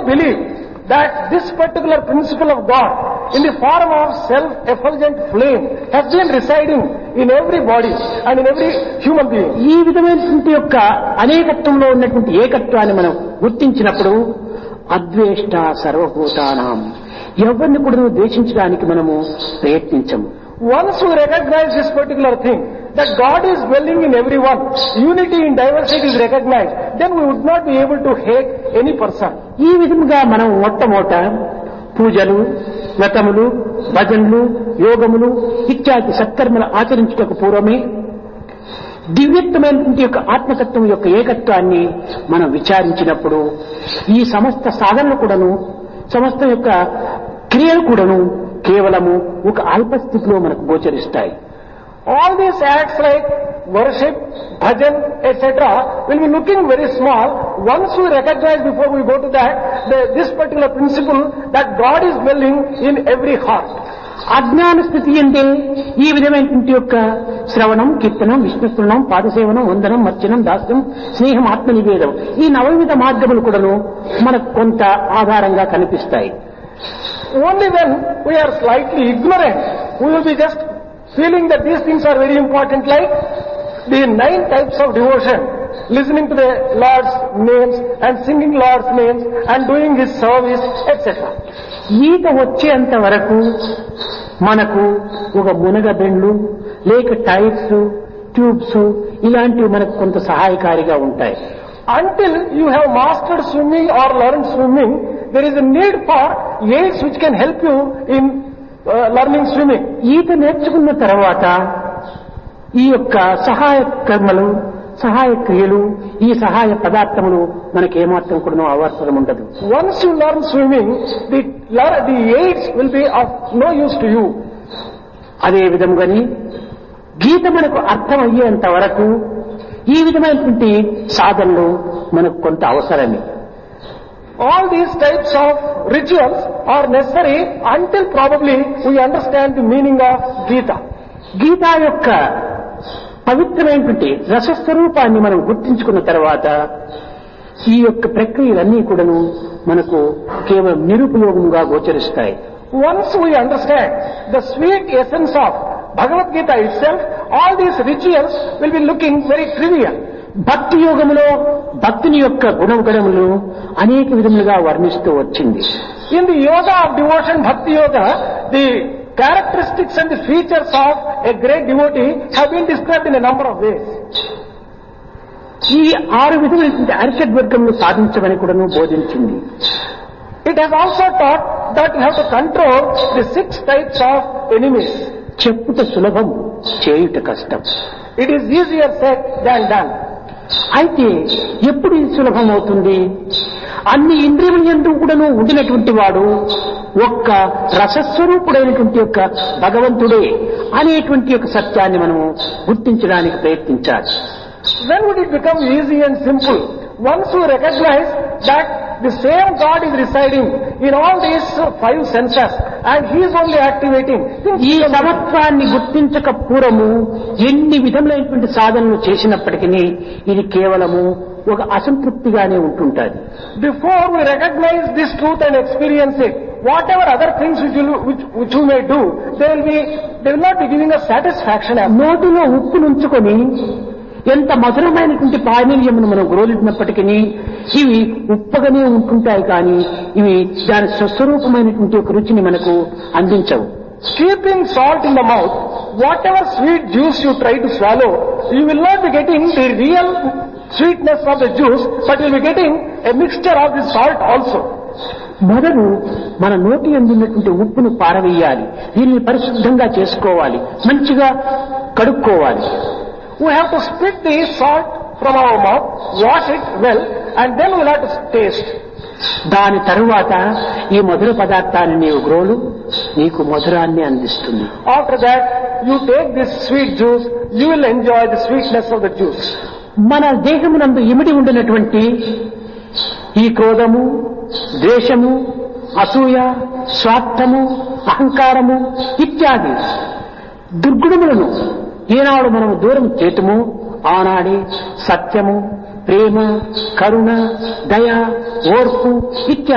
believe that this particular principle of God in the form of self-effulgent flame has been residing in every body and in every human being. ఈ విధమైనటువంటి యొక్క అనేకత్వంలో ఉన్నటువంటి ఏకత్వాన్ని మనం గుర్తించినప్పుడు అద్వేష్ట సర్వభూతానాం, ఎవరిని కూడా ద్వేషించడానికి మనము ప్రయత్నించము. Once we recognize this particular thing, that God is dwelling in everyone, unity in diversity is recognized, then we would not be able to hate any person. ఈ విధంగా మనం మొట్టమొదట పూజలు, వ్రతములు, భజనలు, యోగములు ఇత్యాది సత్కర్మలు ఆచరించుటకు పూర్వమే దివ్యత్వమైనటువంటి యొక్క ఆత్మతత్వం యొక్క ఏకత్వాన్ని మనం విచారించినప్పుడు ఈ సమస్త సాధనలు కూడాను, సమస్త యొక్క క్రియలు కూడాను కేవలము ఒక అల్పస్థితిలో మనకు గోచరిస్తాయి. All these acts like worship, bhajan, etc. will be looking very small once we recognize before we go to that this particular principle that God is dwelling in every heart. అజ్ఞాన స్థితి అంటే ఈ విధమైనటువంటి యొక్క శ్రవణం, కీర్తనం, విష్ణుస్మరణం, పాదసేవనం, వందనం, మర్చనం, దాస్యం, స్నేహం, ఆత్మనివేదం ఈ నవవిధ మార్గములు కూడాను మనకు కొంత ఆధారంగా కనిపిస్తాయి. Only when we are slightly ignorant, we will be just feeling that these things are very important, like the 9 types of devotion, listening to the Lord's names and singing Lord's names and doing His service, etc. ఈత వచ్చేంత వరకు మనకు ఒక మునగబెండ్లు లేక tyres, tubes ఇలాంటివి మనకు కొంత సహాయకారిగా ఉంటాయి. Until you have mastered swimming or learned swimming, there is a need for aids which can help you in learning swimming. ఈత నేర్చుకున్న తర్వాత ఈ యొక్క సహాయ కర్మలు, సహాయ క్రియలు, ఈ సహాయ పదార్థములు మనకి ఏమాత్రం కూడా అవసరం ఉండదు. Once you learn swimming, the aids will be of no use to you. అదే విధంగాని గీత మనకు అర్థమయ్యేంత వరకు ఈ విధమైనటువంటి సాధనలు మనకు కొంత అవసరమే. All these types of rituals are necessary until probably we understand the meaning of Gita. Gita యొక్క పవిత్రమైనటువంటి రసస్వరూపాన్ని మనం గుర్తించుకున్న తర్వాత ఈ యొక్క ప్రక్రియలన్నీ కూడాను మనకు కేవలం నిరుపయోగంగా గోచరిస్తాయి. Once we understand the sweet essence of Bhagavad Gita itself, all these rituals will be looking very trivial. భక్తి యోగములో భక్తిని యొక్క గుణగణములు అనేక విధములుగా వర్ణిస్తూ వచ్చింది. In the yoga of devotion, Bhakti Yoga, the characteristics and the features of a great devotee have been described in a number of ways. ఈ 6 విధములైన అరిషడ్వర్గములు సాధించమని కూడాను బోధించింది. It has also taught that you have to control the 6 types of enemies. చెప్పుట సులభం, చేయుట కష్టం. It is easier said than done. అయితే ఎప్పుడు ఇది సులభం అవుతుంది? అన్ని ఇంద్రియముల యందు కూడాను ఉండినటువంటి వాడు ఒక్క రసస్వరూపుడైనటువంటి యొక్క భగవంతుడే అనేటువంటి యొక్క సత్యాన్ని మనము గుర్తించడానికి ప్రయత్నించాలి. When would it become easy and simple? Once we recognize that the same God is residing in all these 5 senses and He is only activating. ఈ సమత్వాన్ని గుర్తించక పూర్వము ఎన్ని విధములైనటువంటి సాధనలు చేసినప్పటికీ ఇది కేవలము ఒక అసంతృప్తిగానే ఉంటుంటుంది. Before we recognize this truth and experience it, whatever other things which you may do, they will not be giving us satisfaction. నోటిలో ఉప్పు నుంచుకొని ఎంత మధురమైనటువంటి పానీయమును మనం గ్రోలించినప్పటికీ ఇవి ఉప్పగానే ఉంటుంటాయి, కానీ ఇవి దాని స్వస్వరూపమైనటువంటి ఒక రుచిని మనకు అందించవు. Keeping salt in the mouth, whatever sweet juice you try to swallow, you will not be getting the real sweetness of the juice, but you will be getting a mixture of the salt also. మొదలు మన నోటి అందినటువంటి ఉప్పును పారవేయాలి, దీన్ని పరిశుద్ధంగా చేసుకోవాలి, మంచిగా కడుక్కోవాలి. We have to spit the salt from our mouth, wash it well, and then we will have to taste. దాని తరువాత ఈ మధుర పదార్థాన్ని నీవు గ్రోలు, నీకు మధురాన్ని అందిస్తుంది. After that, you take this sweet juice, you will enjoy the sweetness of the juice. మన దేహమునందు ఇమిడి ఉండినటువంటి ఈ క్రోధము, ద్వేషము, అసూయ, స్వార్థము, అహంకారము ఇత్యాది దుర్గుణములను ఏనాడు మనము దూరం చేతుము ఆనాడే సత్యము, ప్రేమ, కరుణ, దయ, ఓర్పు ఇత్యాది